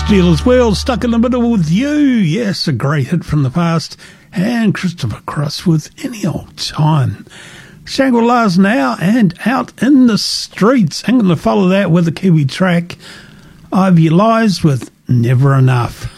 Steelers Wheel, Stuck in the Middle with You. Yes, a great hit from the past. And Christopher Cross with Any Old Time. Shangri-La's now and Out in the Streets. I'm going to follow that with a Kiwi track. Ivy Lies with Never Enough.